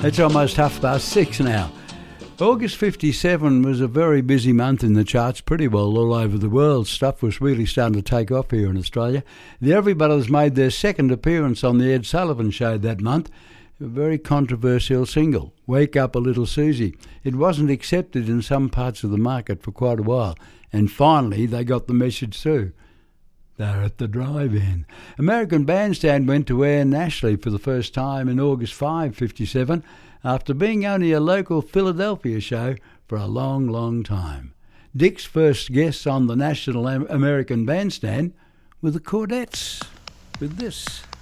It's almost 6:30 now. August 57 was a very busy month in the charts, pretty well all over the world. Stuff was really starting to take off here in Australia. The Everly Brothers made their second appearance on the Ed Sullivan Show that month. A very controversial single, Wake Up a Little Susie. It wasn't accepted in some parts of the market for quite a while, and finally they got the message through. They're at the drive-in. American Bandstand went to air nationally for the first time in August 5/57 after being only a local Philadelphia show for a long, long time. Dick's first guests on the National American Bandstand were the Chordettes with this.